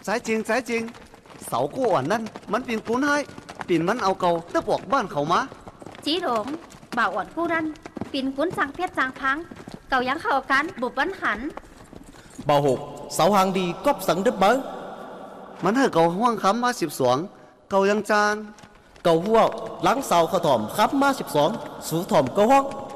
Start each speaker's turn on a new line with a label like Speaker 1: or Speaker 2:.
Speaker 1: ใจจริงเสากู้อ่อนนั่นมันปีนกุ้นให้ปีนมันเอาเกาตะปวกบ้านเขามา
Speaker 2: จีหลงบ่าวอ่อนกู้นั่นปีนกุ้นสังเพชรจางพังเก่ายังเข้ากันบุบบันหัน
Speaker 3: บ่าวหกเสาหางดีก๊อบสังดึบเบิ้ง
Speaker 1: มันให้เกาห่วงคำมา12เกายังจาง
Speaker 3: เกาหัวหลังเสาขะถ่อมครับมา12สูถ่อมเกาห้อง